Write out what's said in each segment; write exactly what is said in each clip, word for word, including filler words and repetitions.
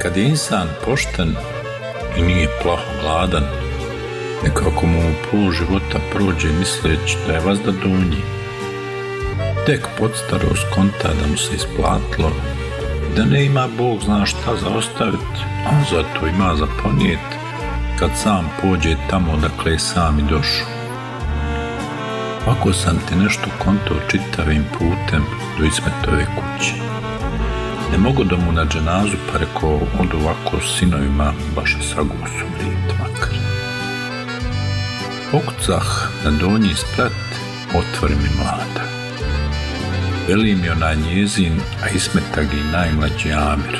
Kad je insan pošten i nije plaho gladan, nekako mu pol života prođe misleći da je vazda donji. Tek podstaro skonta da mu se isplatilo, da ne ima Bog zna šta za ostaviti, a zato ima za ponijet kad sam pođe tamo odakle je sam i došao. Ako sam ti nešto konto čitavim putem do Ismetove kuće. Ne mogu da mu na dženazu pa reko od ovako sinovima baš sagusu brit makar. Pokucah na donji sprat, otvori mi mlada. Veli mi onaj njezin, a Ismetag i najmlađi Amir.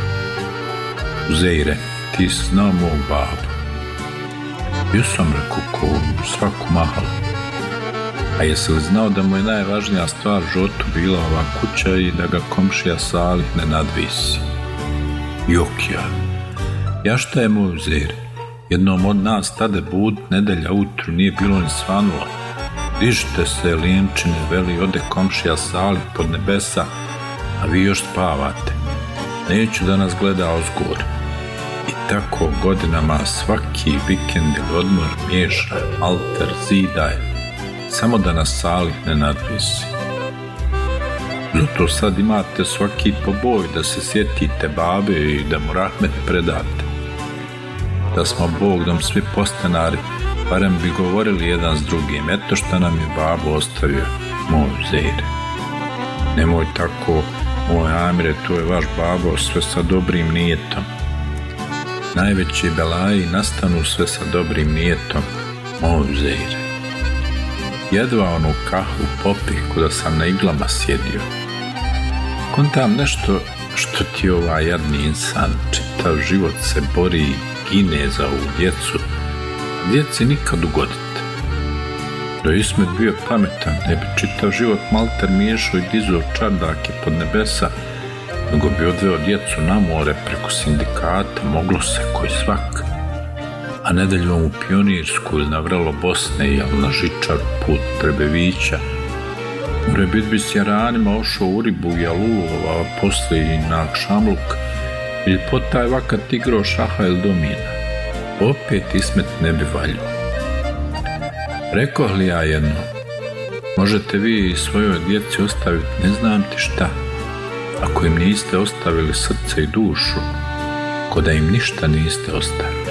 Uzeire, ti si znao mog babu. Bio sam rekao ko svaku mahalu. A jesi li znao da mu je najvažnija stvar u životu bila ova kuća i da ga komšija Salih ne nadvisi? Jok ja. Ja šta je moj Uzeir? Jednom od nas tade bud nedelja utru nije bilo ni svanulo. Dižite se, lijemčine, veli, ode komšija Salih pod nebesa, a vi još spavate. Neću da nas gleda ozgor. I tako godinama svaki vikend ili odmor miješa, alter, zidaj, samo da nas Salih ne nadvisi. Zato sad imate svaki poboj da se sjetite babe i da mu rahmet predate. Da smo Bogdom svi postanari, barem bi govorili jedan s drugim, eto šta nam je babo ostavio, moj Uzeir. Nemoj tako, moj Amire, to je vaš babo, sve sa dobrim nijetom. Najveći belaji nastanu sve sa dobrim nijetom, moj Uzeir. Jedva onu kahvu popih kuda sam na iglama sjedio. Kontam nešto što ti ovaj jadni insan čitav život se bori i gine za ovu djecu, a djeci nikad ugoditi. Da je Ismet bio pametan, ne bi čitav život malter miješao i dizao čardake pod nebesa, nego bi odveo djecu na more preko sindikata, moglo se koji svak. A nedeljom u Pionirsku ili na vrelo Bosne ili na žičaru put Trebevića. More bit bi s jaranima ošao u Ribu i Alulova, a poslije i na Akšamluk, ili pod taj vakat igrao šaha ili domina. Opet Ismet ne bi valio. Rekoh li ja jedno, možete vi svojoj djeci ostaviti ne znam ti šta, ako im niste ostavili srce i dušu, ko da im ništa niste ostavili.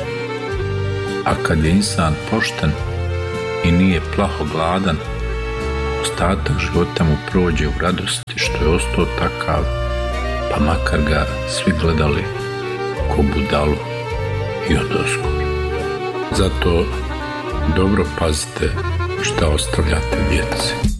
A kad je insan pošten i nije plaho gladan, ostatak života mu prođe u radosti što je ostao takav, pa makar ga svi gledali ko budalu i odozgo. Zato dobro pazite šta ostavljate djeci.